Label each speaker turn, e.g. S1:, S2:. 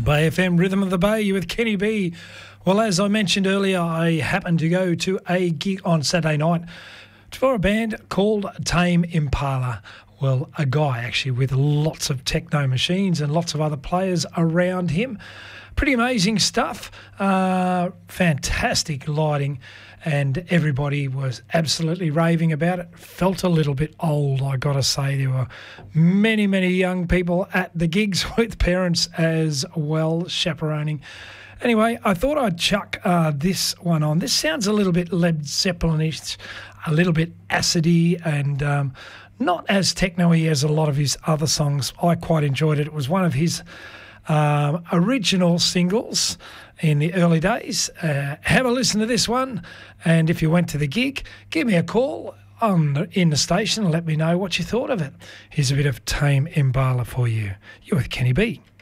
S1: Bay FM, Rhythm of the Bay, you with Kenny B. Well, as I mentioned earlier, I happened to go to a gig on Saturday night for a band called Tame Impala. Well, a guy actually with lots of techno machines and lots of other players around him. Pretty amazing stuff. Fantastic lighting, and everybody was absolutely raving about it. Felt a little bit old, I got to say. There were many, many young people at the gigs with parents as well, chaperoning. Anyway, I thought I'd chuck this one on. This sounds a little bit Led Zeppelin-ish, a little bit acidy, and not as techno-y as a lot of his other songs. I quite enjoyed it. It was one of his original singles in the early days. Have a listen to this one, and if you went to the gig, give me a call in the station and let me know what you thought of it. Here's a bit of Tame Impala for you. You're with Kenny B.